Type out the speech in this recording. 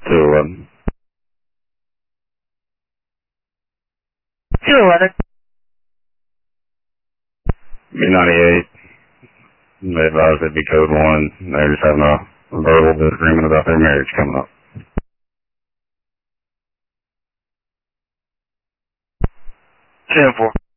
211. 211. B98. They advised it'd be code 1. They're just having a verbal disagreement about their marriage coming up. 10-4.